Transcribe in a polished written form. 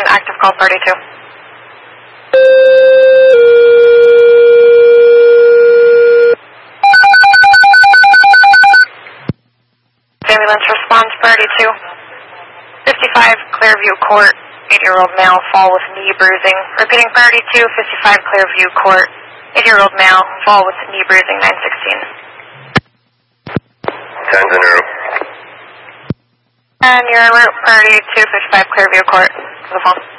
active call party 2. Ambulance response party 2. 55 Clearview Court, 8-year-old male, fall with knee bruising. Repeating priority 2, 55 Clearview Court, 8-year-old male, fall with knee bruising, 916. 10's en route. And your route priority 2, 55 Clearview Court, to the phone.